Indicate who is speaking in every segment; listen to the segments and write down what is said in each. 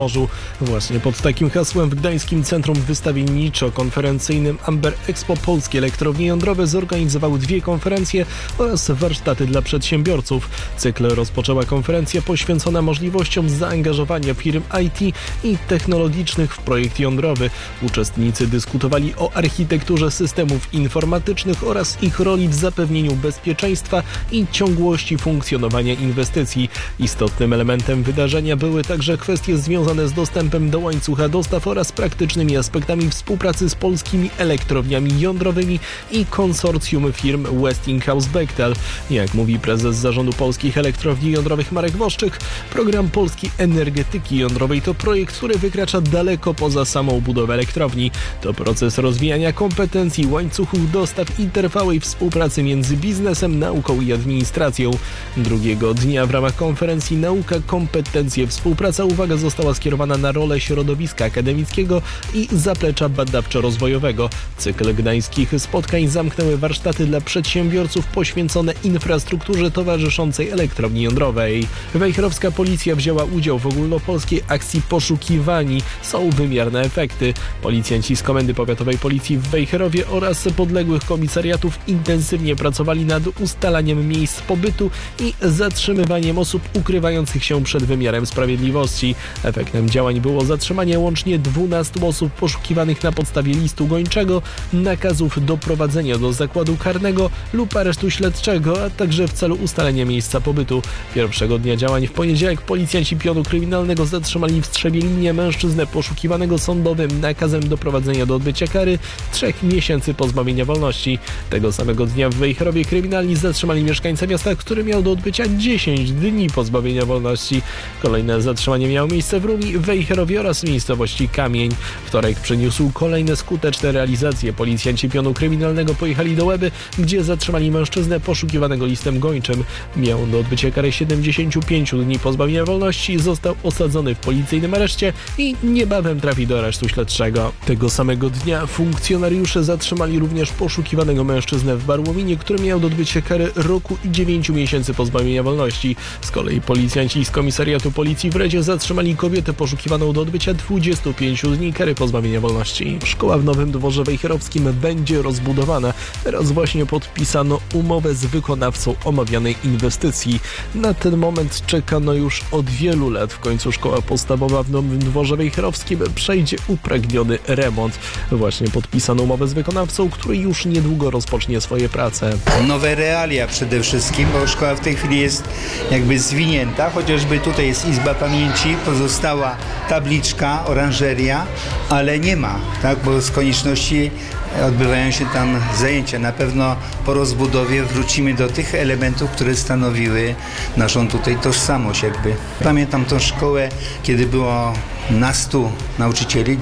Speaker 1: morzu. Właśnie pod takim hasłem w Gdańskim Centrum Wystawienniczo-Konferencyjnym Amber Expo polskie elektrownie jądrowe zorganizowały 2 konferencje oraz warsztaty dla przedsiębiorców. Cykl rozpoczęła konferencja poświęcona możliwościom zaangażowania firm IT i technologicznych w projekt jądrowy. Uczestnicy dyskutowali o architekturze systemów informatycznych oraz ich roli w zapewnieniu bezpieczeństwa i ciągłości funkcjonowania inwestycji. Istotnym elementem wydarzenia były także kwestie związane z dostępem do łańcucha dostaw oraz praktycznymi aspektami współpracy z polskimi elektrowniami jądrowymi i konsorcjum firm Westinghouse-Bechtel. Jak mówi prezes Zarządu Polskich Elektrowni Jądrowych Marek Woszczyk, program polskiej energetyki jądrowej to projekt, który wykracza daleko poza samą budowę elektrowni. To proces rozwijania kompetencji, łańcuchów dostaw i trwałej współpracy między biznesem, nauką i administracją. Drugiego dnia w ramach konferencji Nauka, kompetencje, współpraca uwaga została skierowana na rolę środowiska akademickiego i zaplecza badawczo-rozwojowego. Cykl gdańskich spotkań zamknęły warsztaty dla przedsiębiorców poświęcone infrastrukturze towarzyszącej elektrowni jądrowej. Wejherowska policja wzięła udział w ogólnopolskiej akcji Poszukiwani. Są wymierne efekty. Policjanci z Komendy Powiatowej Policji w Wejherowie oraz podległych komisariatów intensywnie pracowali nad ustalaniem miejsc pobytu i zatrzymywaniem osób ukrywających się przed wymiarem sprawiedliwości. Efektem działań było zatrzymanie łącznie 12 osób poszukiwanych na podstawie listu gończego, nakazów doprowadzenia do zakładu karnego lub aresztu śledczego, a także w celu ustalenia miejsca pobytu. Pierwszego dnia działań w poniedziałek policjanci pionu kryminalnego zatrzymali w Strzemielinie mężczyznę poszukiwanego sądowym nakazem doprowadzenia do odbycia kary 3 miesięcy pozbawienia wolności. Tego samego dnia w Wejherowie kryminalni zatrzymali mieszkańca miasta, który miał do odbycia 10 dni pozbawienia wolności. Kolejne zatrzymanie miało miejsce w Rumi, Wejherowie oraz miejscowości Kamień. Wtorek przyniósł kolejne skuteczne realizacje. Policjanci pionu kryminalnego pojechali do Łeby, gdzie zatrzymali mężczyznę poszukiwanego listem gończym. Miał do odbycia karę 75 dni pozbawienia wolności, został osadzony w policyjnym areszcie i niebawem trafi do aresztu śledczego. Tego samego dnia funkcjonariusze zatrzymali również poszukiwanego mężczyznę w Barłominie, który miał do odbycia kary roku i 9 miesięcy pozbawienia wolności. Z kolei policjanci z komisariatu policji w Redzie zatrzymali kobietę poszukiwaną do odbycia 25 dni kary pozbawienia wolności. Szkoła w Nowym Dworze Wejherowskim będzie rozbudowana. Teraz właśnie podpisano umowę z wykonawcą omawianej inwestycji. Na ten moment czekano już od wielu lat. W końcu szkoła podstawowa w Nowym Dworze Wejherowskim przejdzie upragniony remont. Właśnie podpisano umowę z wykonawcą, który już niedługo rozpocznie swoje prace.
Speaker 2: Nowe realia przede wszystkim, bo szkoła w tej chwili jest jakby zwinięta, chociażby tutaj jest izba pamięci, pozostała tabliczka, oranżeria, ale nie ma, tak, bo z konieczności odbywają się tam zajęcia. Na pewno po rozbudowie wrócimy do tych elementów, które stanowiły naszą tutaj tożsamość jakby. Pamiętam tą szkołę, kiedy było na 100 nauczycieli,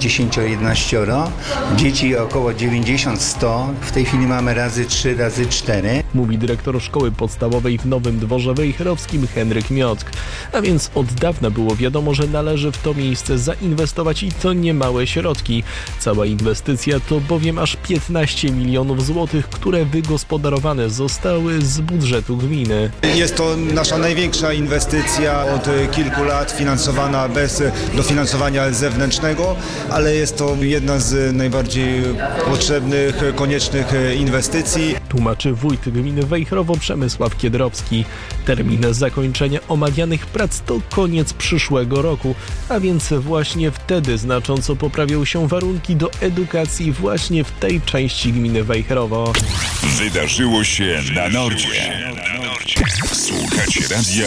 Speaker 2: 10-11, dzieci około 90-100, w tej chwili mamy razy 3, razy 4.
Speaker 1: Mówi dyrektor szkoły podstawowej w Nowym Dworze Wejherowskim Henryk Miock. A więc od dawna było wiadomo, że należy w to miejsce zainwestować i to niemałe środki. Cała inwestycja to bowiem aż 15 milionów złotych, które wygospodarowane zostały z budżetu gminy.
Speaker 3: Jest to nasza największa inwestycja od kilku lat, finansowana bez dofinansowania zewnętrznego, ale jest to jedna z najbardziej potrzebnych, koniecznych inwestycji.
Speaker 1: Tłumaczy wójt gminy Wejherowo Przemysław Kiedrowski. Termin zakończenia omawianych prac to koniec przyszłego roku, a więc właśnie wtedy znacząco poprawią się warunki do edukacji właśnie w tej części gminy Wejherowo.
Speaker 4: Wydarzyło się na Nordzie. Słuchacie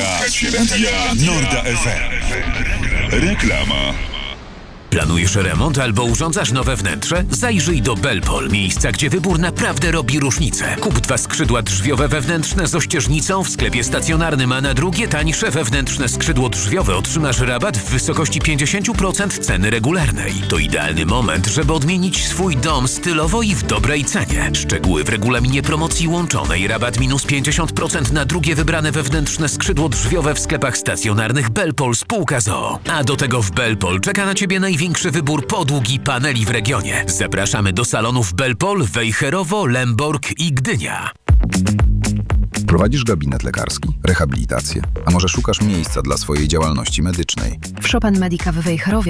Speaker 4: radia Norda FM. Reklama.
Speaker 5: Planujesz remont albo urządzasz nowe wnętrze? Zajrzyj do Belpol, miejsca, gdzie wybór naprawdę robi różnicę. Kup 2 skrzydła drzwiowe wewnętrzne z ościeżnicą w sklepie stacjonarnym, a na drugie tańsze wewnętrzne skrzydło drzwiowe otrzymasz rabat w wysokości 50% ceny regularnej. To idealny moment, żeby odmienić swój dom stylowo i w dobrej cenie. Szczegóły w regulaminie promocji łączonej. Rabat minus 50% na drugie wybrane wewnętrzne skrzydło drzwiowe w sklepach stacjonarnych Belpol spółka z.o.o. A do tego w Belpol czeka na Ciebie największy wybór podłóg i paneli w regionie. Zapraszamy do salonów Belpol, Wejherowo, Lęborg i Gdynia.
Speaker 6: Prowadzisz gabinet lekarski, rehabilitację, a może szukasz miejsca dla swojej działalności medycznej?
Speaker 7: W Chopin Medica w Wejherowie